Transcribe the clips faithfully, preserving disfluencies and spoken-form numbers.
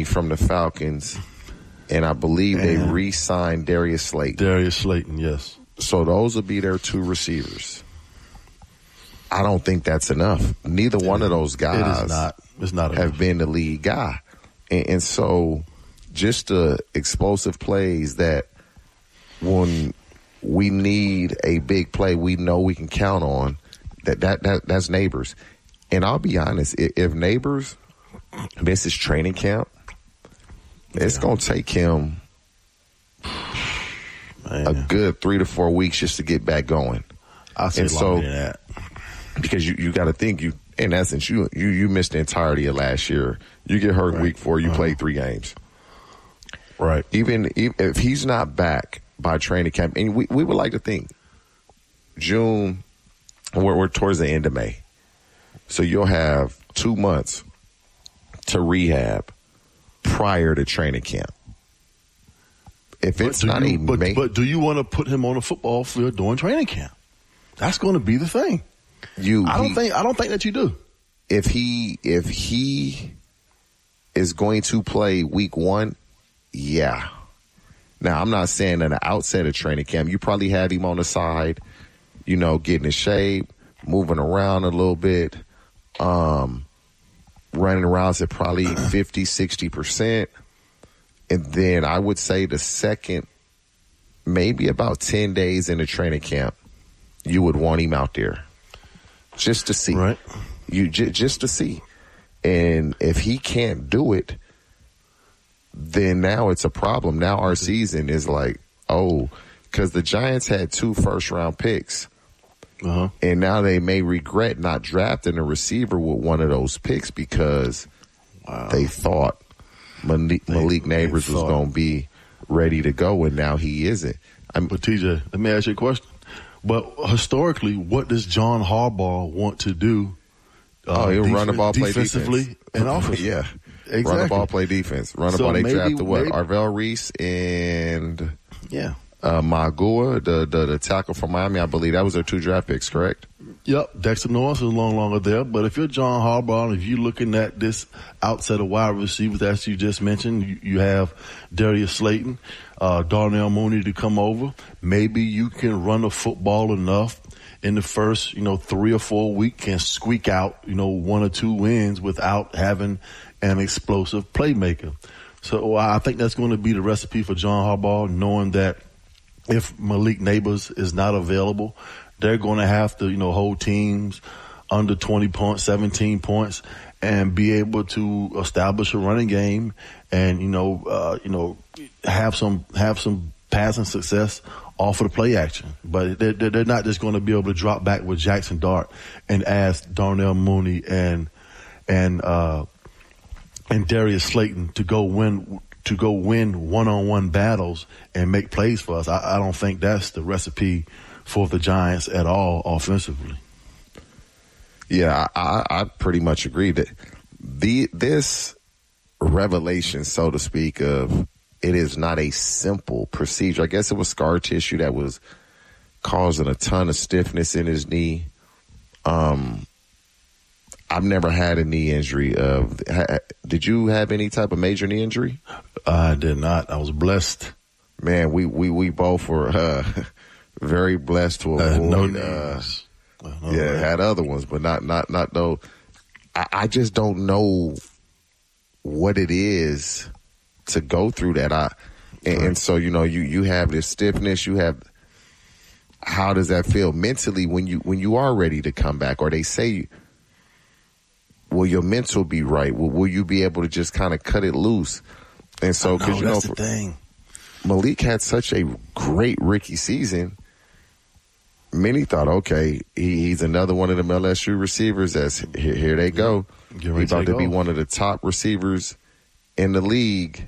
from the Falcons, and I believe and they re-signed Darius Slayton. Darius Slayton, yes. So those will be their two receivers. I don't think that's enough. Neither one of those guys it is not. It's not have enough. been the lead guy. And, and so just the explosive plays that when we need a big play we know we can count on, that, that, that that's Neighbors. And I'll be honest, if, if Neighbors misses training camp, it's yeah. going to take him Man. a good three to four weeks just to get back going. I'll say longer so, than that. Because you, you got to think, you in essence, you, you you missed the entirety of last year. You get hurt right. week four, you uh-huh. played three games. Right. Even if he's not back by training camp, and we, we would like to think June, we're, we're towards the end of May. So you'll have two months to rehab prior to training camp. If it's not you, a but, May, but do you want to put him on a football field during training camp? That's going to be the thing. You, I don't he, think. I don't think that you do. If he, if he is going to play week one, yeah. Now I'm not saying at the outset of training camp. You probably have him on the side, you know, getting in shape, moving around a little bit, um, running around at probably fifty, sixty percent, and then I would say the second, maybe about ten days into training camp, you would want him out there. Just to see. Right. You j- just to see. And if he can't do it, then now it's a problem. Now our season is like, oh, because the Giants had two first-round picks. Uh-huh. And now they may regret not drafting a receiver with one of those picks because wow. they thought Malik, they, Malik Neighbors was going to be ready to go, and now he isn't. I'm, but, T J, let me ask you a question. But historically, what does John Harbaugh want to do? Uh, oh, he'll def- run the ball, play defensively defense. and offensively. Yeah, exactly. Run the ball, play defense. Run the so ball. They maybe, drafted what? maybe, Arvell Reese and yeah, uh, Magua, the, the the tackle from Miami. I believe that was their two draft picks, correct? Yep. Dexter Norris is no longer there. But if you're John Harbaugh, and if you're looking at this outside of wide receivers as you just mentioned, you, you have Darius Slayton, uh, Darnell Mooney to come over. Maybe you can run the football enough in the first, you know, three or four weeks and squeak out, you know, one or two wins without having an explosive playmaker. So I think that's going to be the recipe for John Harbaugh, knowing that if Malik Neighbors is not available, they're going to have to, you know, hold teams under twenty points, seventeen points, and be able to establish a running game and, you know, uh, you know, have some, have some passing success off of the play action. But they're, they're not just going to be able to drop back with Jackson Dart and ask Darnell Mooney and, and, uh, and Darius Slayton to go win, to go win one-on-one battles and make plays for us. I, I don't think that's the recipe for the Giants at all offensively. Yeah, I, I pretty much agree that the, this revelation, so to speak, of it is not a simple procedure. I guess it was scar tissue that was causing a ton of stiffness in his knee. Um, I've never had a knee injury. Of ha, did you have any type of major knee injury? I did not. I was blessed. Man, we we, we both were uh, very blessed to avoid. Uh, no uh, well, no yeah, way. had other ones, but not not not though. I, I just don't know what it is to go through that. I and, right. and so you know you you have this stiffness. You have. How does that feel mentally when you when you are ready to come back? Or they say, will your mental be right? Will, will you be able to just kind of cut it loose? And so, because you know, that's the thing. Malik had such a great rookie season. Many thought, okay, he, he's another one of them L S U receivers. That's here, here they go. He's about to go. be one of the top receivers in the league.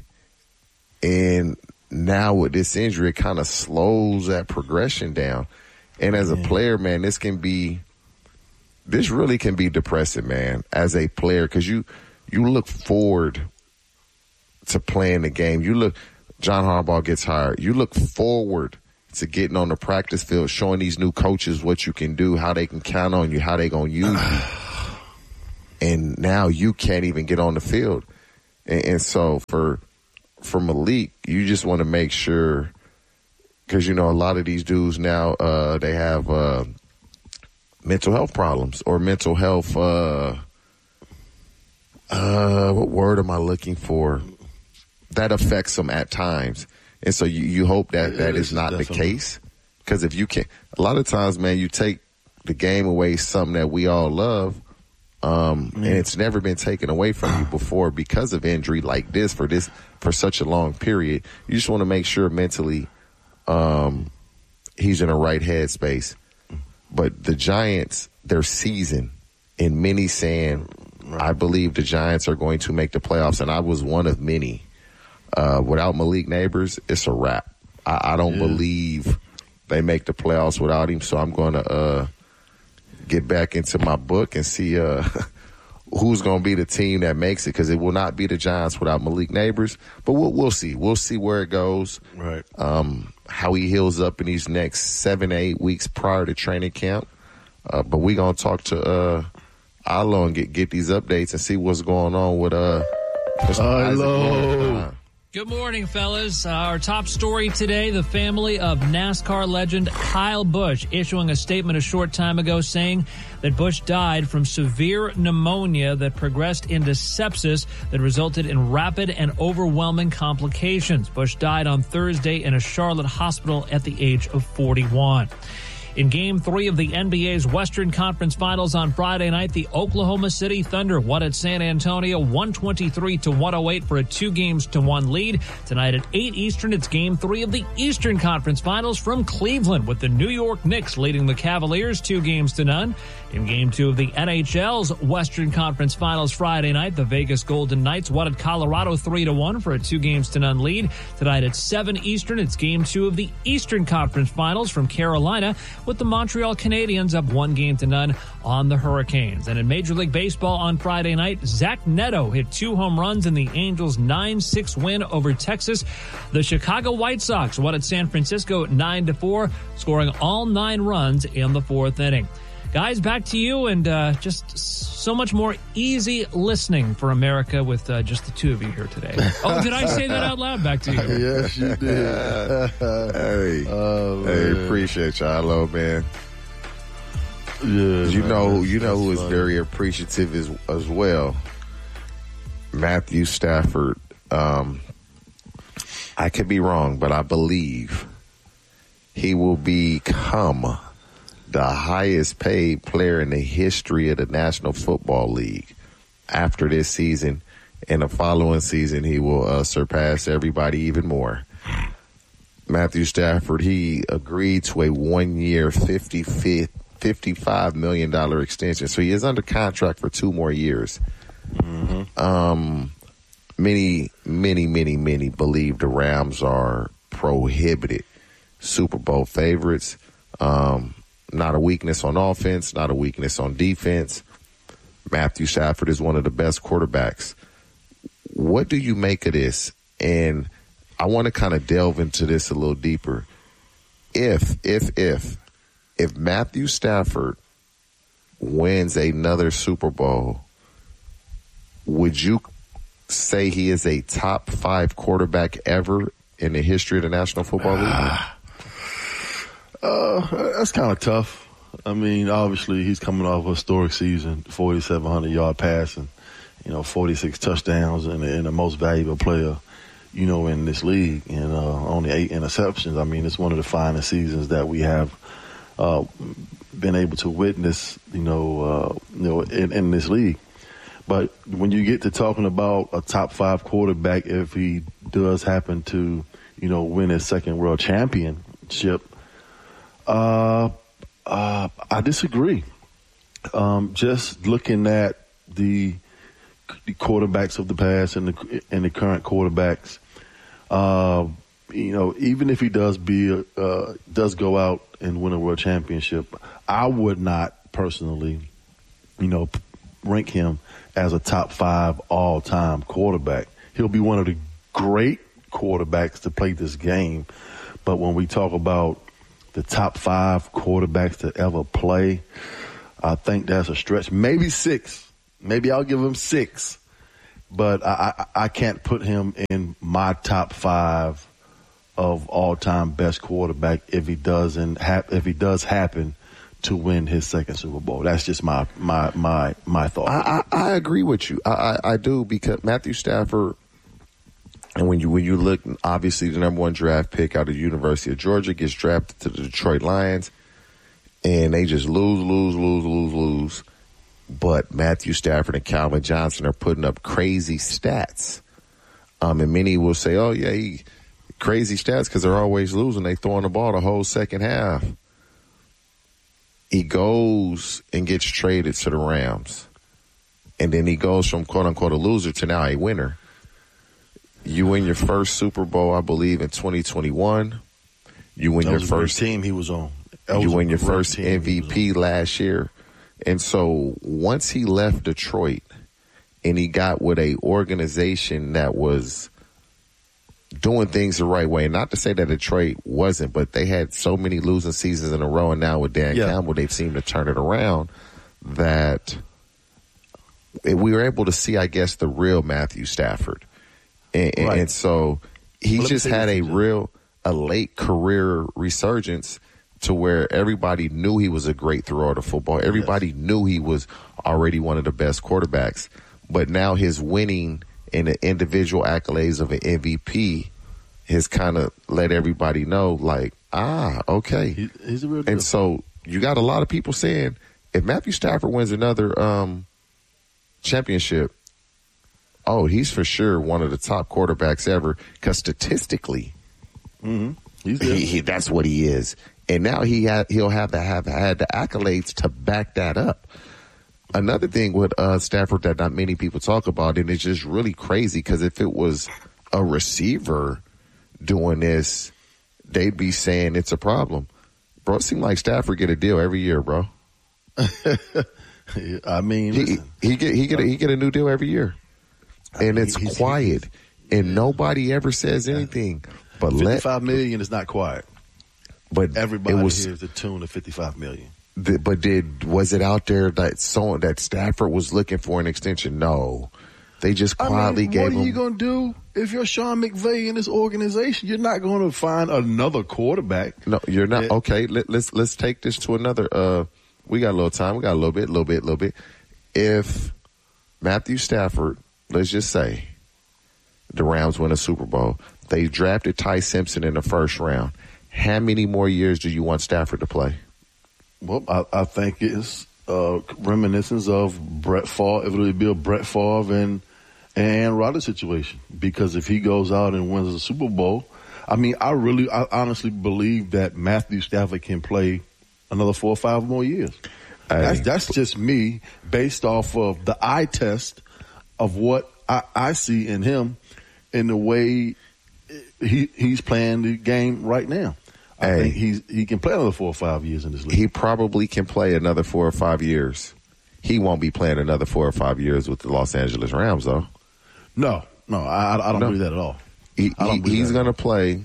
And now with this injury, it kind of slows that progression down. And as a player, man, this can be, this really can be depressing, man, as a player, because you, you look forward to playing the game. You look, John Harbaugh gets hired. You look forward to getting on the practice field, showing these new coaches what you can do, how they can count on you, how they going to use you. And now you can't even get on the field. And, and so for for Malik, you just want to make sure, because, you know, a lot of these dudes now, uh, they have uh, mental health problems or mental health, uh, uh, what word am I looking for? That affects them at times. And so you, you hope that yeah, that is not definitely the case. Because if you can, a lot of times, man, you take the game away, something that we all love, um, and it's never been taken away from you before because of injury like this for this for such a long period. You just want to make sure mentally um, he's in the right headspace. But the Giants, their season, in many saying, I believe the Giants are going to make the playoffs, and I was one of many. Uh, without Malik Neighbors, it's a wrap. I, I don't yeah. believe they make the playoffs without him, so I'm going to uh, get back into my book and see uh, who's going to be the team that makes it, because it will not be the Giants without Malik Neighbors. But we'll, we'll see. We'll see where it goes, right? Um, how he heals up in these next seven, eight weeks prior to training camp. Uh, but we're going to talk to uh, Alo and get, get these updates and see what's going on with uh, Mister Alo. Good morning, fellas. Uh, our top story today, the family of NASCAR legend Kyle Busch issuing a statement a short time ago saying that Busch died from severe pneumonia that progressed into sepsis that resulted in rapid and overwhelming complications. Busch died on Thursday in a Charlotte hospital at the age of forty-one. In Game three of the N B A's Western Conference Finals on Friday night, the Oklahoma City Thunder won at San Antonio one twenty-three to one oh eight for a two games to one lead. Tonight at eight Eastern, it's Game three of the Eastern Conference Finals from Cleveland, with the New York Knicks leading the Cavaliers two games to none. In Game two of the N H L's Western Conference Finals Friday night, the Vegas Golden Knights won at Colorado three to one for a two games to none lead. Tonight at seven Eastern, it's Game two of the Eastern Conference Finals from Carolina, with the Montreal Canadiens up one game to none on the Hurricanes. And in Major League Baseball on Friday night, Zach Neto hit two home runs in the Angels' nine six win over Texas. The Chicago White Sox won at San Francisco nine to four, scoring all nine runs in the fourth inning. Guys, back to you, and uh, just so much more easy listening for America with uh, just the two of you here today. Oh, did I say that out loud? Back to you. Yes, you did. hey, oh, hey, appreciate y'all, hello, man. Yeah, you man, know, that's, you know who is funny. very appreciative as as well. Matthew Stafford. Um, I could be wrong, but I believe he will become the highest paid player in the history of the National Football League after this season. In the following season, he will uh, surpass everybody even more. Matthew Stafford, he agreed to a one-year, fifty-five million dollars extension. So he is under contract for two more years. Mm-hmm. Um, many, many, many, many believe the Rams are prohibited Super Bowl favorites. Um, Not a weakness on offense, not a weakness on defense. Matthew Stafford is one of the best quarterbacks. What do you make of this? And I want to kind of delve into this a little deeper. If, if, if, if Matthew Stafford wins another Super Bowl, would you say he is a top five quarterback ever in the history of the National Football League? Uh, that's kind of tough. I mean, obviously, he's coming off a historic season, forty-seven hundred yard passing, you know, forty-six touchdowns, and, and the most valuable player, you know, in this league, and uh, only eight interceptions. I mean, it's one of the finest seasons that we have uh, been able to witness, you know, uh, you know, in, in this league. But when you get to talking about a top five quarterback, if he does happen to, you know, win his second world championship, Uh, uh, I disagree. Um, just looking at the, the quarterbacks of the past and the and the current quarterbacks, uh, you know, even if he does be uh, does go out and win a world championship, I would not personally, you know, rank him as a top five all time quarterback. He'll be one of the great quarterbacks to play this game, but when we talk about the top five quarterbacks to ever play, I think that's a stretch. Maybe six. Maybe I'll give him six. but I, I, I can't put him in my top five of all-time best quarterback if he doesn't hap- if he does happen to win his second Super Bowl. That's just my my my my thought. I, I, I agree with you. I, I, I do, because Matthew Stafford, and when you when you look, obviously the number one draft pick out of the University of Georgia, gets drafted to the Detroit Lions, and they just lose, lose, lose, lose, lose. But Matthew Stafford and Calvin Johnson are putting up crazy stats. Um, and many will say, oh, yeah, he, crazy stats because they're always losing. They throwing the ball the whole second half. He goes and gets traded to the Rams. And then he goes from, quote-unquote, a loser to now a winner. You win your first Super Bowl, I believe, in twenty twenty-one. You win that your was first a team he was on. That you was win a your great first team M V P last year. And so once he left Detroit and he got with a organization that was doing things the right way, not to say that Detroit wasn't, but they had so many losing seasons in a row, and now with Dan yeah. Campbell, they've seemed to turn it around, that we were able to see, I guess, the real Matthew Stafford. And, right. and so he well, just had a real, a late career resurgence to where everybody knew he was a great thrower of the football. Everybody yes. knew he was already one of the best quarterbacks. But now his winning and the individual accolades of an M V P has kind of let everybody know, like, ah, okay. He, he's a real deal. And so you got a lot of people saying, if Matthew Stafford wins another um, championship, oh, he's for sure one of the top quarterbacks ever, because statistically, mm-hmm. he's he, he, that's what he is. And now he ha- he'll have to have had the accolades to back that up. Another thing with uh, Stafford that not many people talk about, and it's just really crazy, because if it was a receiver doing this, they'd be saying it's a problem. Bro, it seems like Stafford get a deal every year, bro. I mean, he, he get he get a, he get a new deal every year, I and mean, it's he's, quiet, he's, and yeah. nobody ever says anything. But fifty-five million is not quiet. But everybody it was, hears the tune of fifty-five million. The, but did was it out there that so that Stafford was looking for an extension? No, they just quietly I mean, gave him. What are you going to do if you're Sean McVay in this organization? You're not going to find another quarterback. No, you're not. Okay, let, let's let's take this to another. Uh, we got a little time. We got a little bit, little bit, little bit. If Matthew Stafford, let's just say, the Rams win a Super Bowl, they drafted Ty Simpson in the first round. How many more years do you want Stafford to play? Well, I, I think it's uh, reminiscence of Brett Favre. It would be a Brett Favre and and Rodgers situation, because if he goes out and wins a Super Bowl, I mean, I really, I honestly believe that Matthew Stafford can play another four or five more years. Hey. That's that's just me based off of the eye test of what I, I see in him in the way he he's playing the game right now. I hey, think he's, he can play another four or five years in this league. He probably can play another four or five years. He won't be playing another four or five years with the Los Angeles Rams, though. No, no, I, I don't no. believe that at all. He, he, he's going to play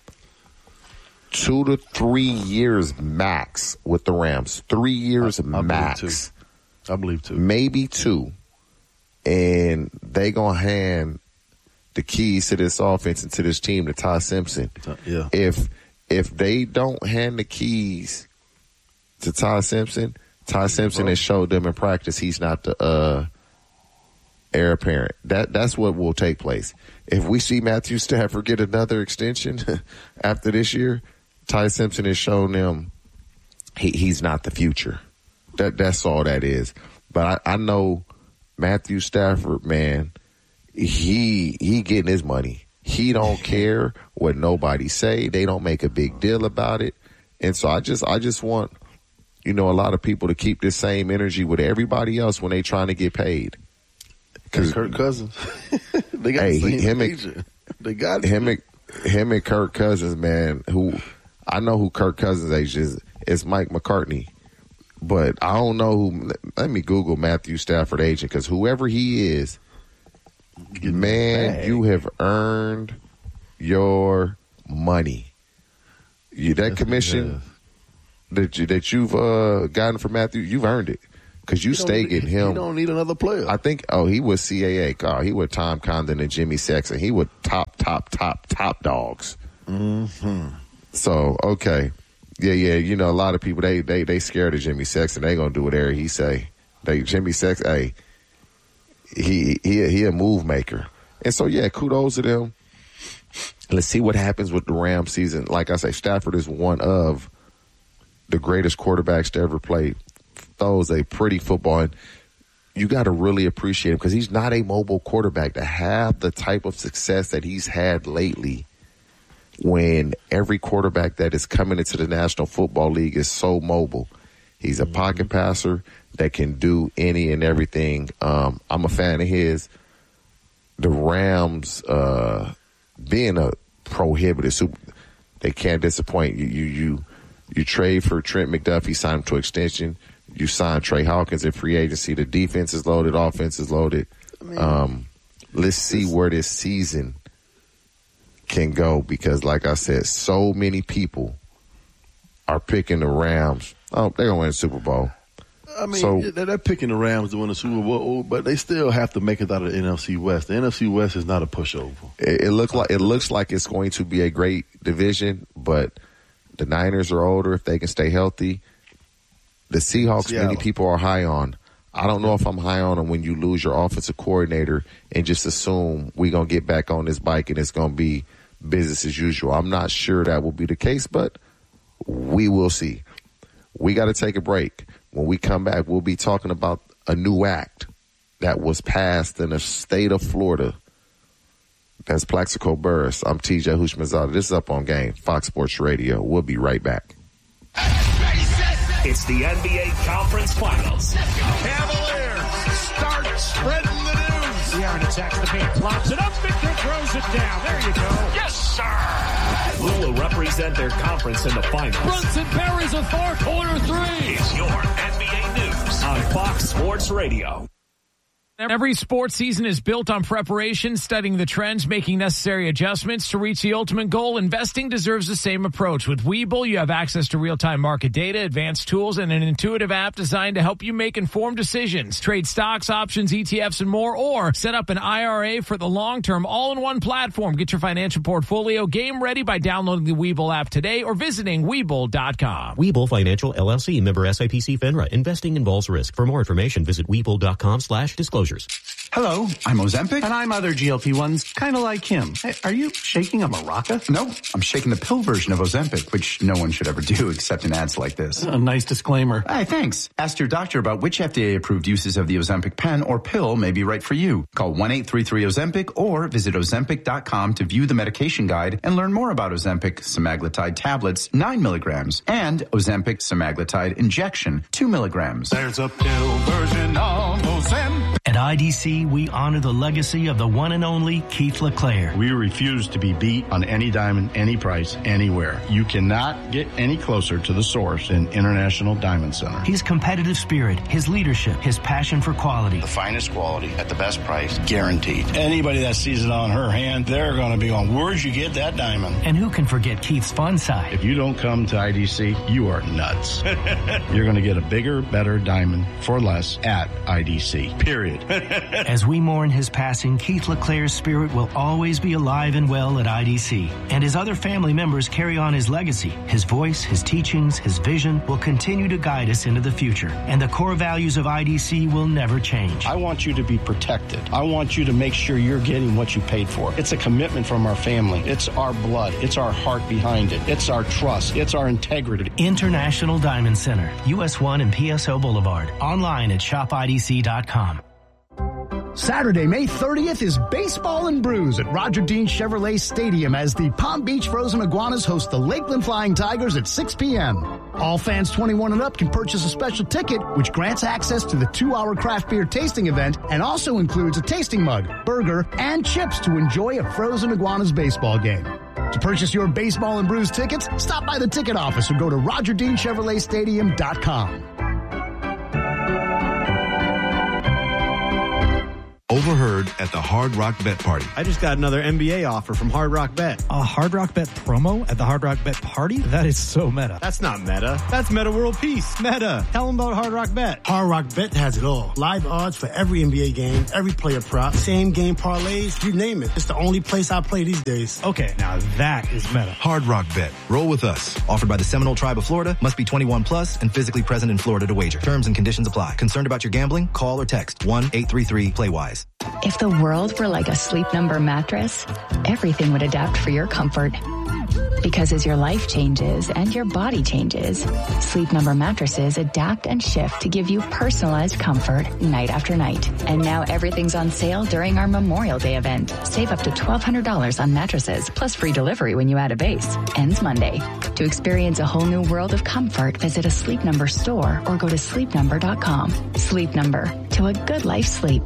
two to three years max with the Rams. Three years I, I max. Believe two. I believe two. Maybe two. And they going to hand the keys to this offense and to this team to Ty Simpson. Yeah. If... If they don't hand the keys to Ty Simpson, Ty Simpson has showed them in practice he's not the uh, heir apparent. That that's what will take place. If we see Matthew Stafford get another extension after this year, Ty Simpson has shown them he, he's not the future. That that's all that is. But I, I know Matthew Stafford, man, he he getting his money. He don't care what nobody say. They don't make a big deal about it. And so I just, I just want, you know, a lot of people to keep this same energy with everybody else when they trying to get paid. Cause Kirk Cousins, they got hey, the same him agent. They got him and, him and Kirk Cousins, man, who I know who Kirk Cousins' agent is. It's Mike McCartney. But I don't know who, let me Google Matthew Stafford agent, because whoever he is, man, you have earned your money. You that commission that you that you've uh, gotten from Matthew, you've earned it. Because you, you stay getting him. You don't need another player. I think, oh, he was C A A. God, he was Tom Condon and Jimmy Sexton. He was top, top, top, top dogs. Mm-hmm. So, okay. Yeah, yeah. You know, a lot of people, they they they scared of Jimmy Sexton. They going to do whatever he say. They Jimmy Sexton, hey, he, he, he a move maker. And so, yeah, kudos to them. Let's see what happens with the Rams season. Like I say, Stafford is one of the greatest quarterbacks to ever play. Throws a pretty football, and you got to really appreciate him because he's not a mobile quarterback. To have the type of success that he's had lately, when every quarterback that is coming into the National Football League is so mobile. He's a mm-hmm. pocket passer that can do any and everything. Um, I'm a fan of his. The Rams, uh, being a prohibitive super, they can't disappoint you. You you you trade for Trent McDuffie, sign him to extension. You sign Trey Hawkins in free agency. The defense is loaded. Offense is loaded. I mean, um, let's see where this season can go because, like I said, so many people are picking the Rams. Oh, they're going to win the Super Bowl. I mean, so, they're picking the Rams to win the Super Bowl, but they still have to make it out of the N F C West. The N F C West is not a pushover. It, it, look like, it looks like it's going to be a great division, but the Niners are older if they can stay healthy. The Seahawks, Seattle. Many people are high on. I don't know if I'm high on them when you lose your offensive coordinator and just assume we're going to get back on this bike and it's going to be business as usual. I'm not sure that will be the case, but we will see. We got to take a break. When we come back, we'll be talking about a new act that was passed in the state of Florida. That's Plaxico Burress. I'm T J Houshmandzadeh. This is Up on Game, Fox Sports Radio. We'll be right back. It's the N B A Conference Finals. Cavaliers start spreading the news. De'Aaron attacks the paint, plops it up, Victor throws it down. There you go. Yes, sir. Who will represent their conference in the finals? Brunson buries a far-corner three. It's your N B A News on Fox Sports Radio. Every sports season is built on preparation, studying the trends, making necessary adjustments to reach the ultimate goal. Investing deserves the same approach. With Webull, you have access to real-time market data, advanced tools, and an intuitive app designed to help you make informed decisions. Trade stocks, options, E T Fs, and more, or set up an I R A for the long term, all-in-one platform. Get your financial portfolio game ready by downloading the Webull app today or visiting Webull dot com. Webull Financial, L L C, member S I P C FINRA. Investing involves risk. For more information, visit Webull dot com slash disclosures. Hello, I'm Ozempic. And I'm other G L P ones, kind of like him. Hey, are you shaking a maraca? No, I'm shaking the pill version of Ozempic, which no one should ever do except in ads like this. A nice disclaimer. Hey, thanks. Ask your doctor about which F D A-approved uses of the Ozempic pen or pill may be right for you. Call one eight three three Ozempic or visit Ozempic dot com to view the medication guide and learn more about Ozempic semaglutide tablets, nine milligrams, and Ozempic semaglutide injection, two milligrams. There's a pill version of Ozempic. At I D C, we honor the legacy of the one and only Keith LeClaire. We refuse to be beat on any diamond, any price, anywhere. You cannot get any closer to the source than International Diamond Center. His competitive spirit, his leadership, his passion for quality. The finest quality at the best price, guaranteed. Anybody that sees it on her hand, they're going to be on, where'd you get that diamond? And who can forget Keith's fun side? If you don't come to I D C, you are nuts. You're going to get a bigger, better diamond for less at I D C, period. As we mourn his passing, Keith LeClaire's spirit will always be alive and well at I D C. And his other family members carry on his legacy. His voice, his teachings, his vision will continue to guide us into the future. And the core values of I D C will never change. I want you to be protected. I want you to make sure you're getting what you paid for. It's a commitment from our family. It's our blood. It's our heart behind it. It's our trust. It's our integrity. International Diamond Center, U S one and P S O Boulevard. Online at shop I D C dot com. Saturday, May thirtieth is Baseball and Brews at Roger Dean Chevrolet Stadium as the Palm Beach Frozen Iguanas host the Lakeland Flying Tigers at six p.m. All fans twenty-one and up can purchase a special ticket, which grants access to the two-hour craft beer tasting event and also includes a tasting mug, burger, and chips to enjoy a Frozen Iguanas baseball game. To purchase your Baseball and Brews tickets, stop by the ticket office or go to roger dean chevrolet stadium dot com. Overheard at the Hard Rock Bet Party. I just got another N B A offer from Hard Rock Bet. A Hard Rock Bet promo at the Hard Rock Bet Party? That is so meta. That's not meta. That's Meta World Peace. Meta. Tell them about Hard Rock Bet. Hard Rock Bet has it all. Live odds for every N B A game, every player prop, same game parlays, you name it. It's the only place I play these days. Okay, now that is meta. Hard Rock Bet. Roll with us. Offered by the Seminole Tribe of Florida. Must be twenty-one plus and physically present in Florida to wager. Terms and conditions apply. Concerned about your gambling? Call or text one eight three three play wise. If the world were like a Sleep Number mattress, everything would adapt for your comfort. Because as your life changes and your body changes, Sleep Number mattresses adapt and shift to give you personalized comfort night after night. And now everything's on sale during our Memorial Day event. Save up to twelve hundred dollars on mattresses, plus free delivery when you add a base. Ends Monday. To experience a whole new world of comfort, visit a Sleep Number store or go to sleep number dot com. Sleep Number. To a good life sleep.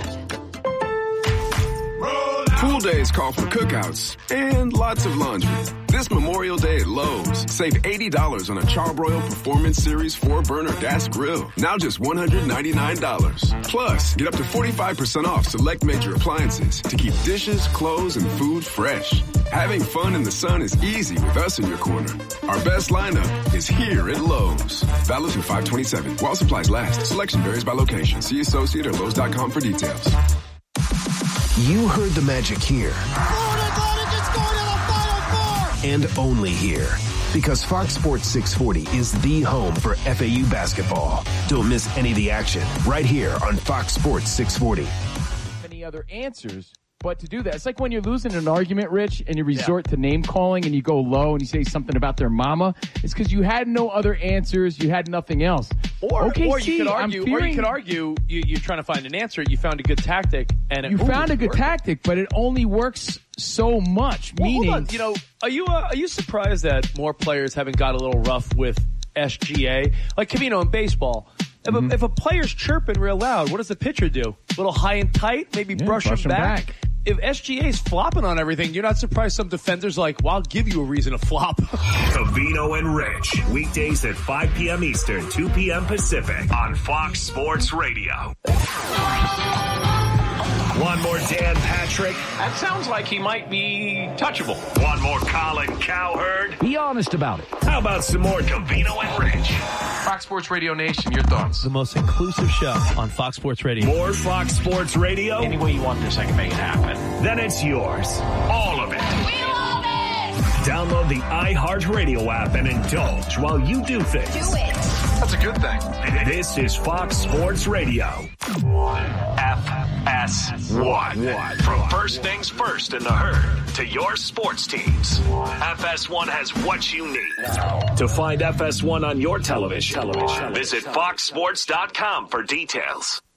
Pool days call for cookouts and lots of laundry. This Memorial Day at Lowe's, save eighty dollars on a Charbroil Performance Series four burner gas grill. Now just one hundred ninety-nine dollars. Plus, get up to forty-five percent off select major appliances to keep dishes, clothes, and food fresh. Having fun in the sun is easy with us in your corner. Our best lineup is here at Lowe's. Valid through five twenty-seven. While supplies last. Selection varies by location. See associate or Lowe's dot com for details. You heard the magic here. And only here. Because Fox Sports six forty is the home for F A U basketball. Don't miss any of the action right here on Fox Sports six forty. Any other answers? But to do that, it's like when you're losing an argument, Rich, and you resort yeah. to name calling and you go low and you say something about their mama. It's because you had no other answers. You had nothing else. Or, O K C, or you could argue, fearing, or you could argue you, you're trying to find an answer. You found a good tactic, and it, you ooh, found a good working. tactic, but it only works so much. Well, meaning, hold on. You know, are you uh, are you surprised that more players haven't got a little rough with S G A? Like Camino in baseball. If, mm-hmm. a, if a player's chirping real loud, what does the pitcher do? A little high and tight, maybe yeah, brush, brush him, him back. back. If S G A's flopping on everything, you're not surprised some defenders are like, well, I'll give you a reason to flop. Covino and Rich, weekdays at five p.m. Eastern, two p.m. Pacific on Fox Sports Radio. One more Dan Patrick. That sounds like he might be touchable. One more Colin Cowherd. Be honest about it. How about some more Covino and Rich? Fox Sports Radio Nation, your thoughts? The most inclusive show on Fox Sports Radio. More Fox Sports Radio? Any way you want this, I can make it happen. Then it's yours. All of it. We love it! Download the iHeartRadio app and indulge while you do things. Do it. That's a good thing. This is Fox Sports Radio. F S one. From first things first in the herd to your sports teams. F S one has what you need. To find F S one on your television, television. visit fox sports dot com for details.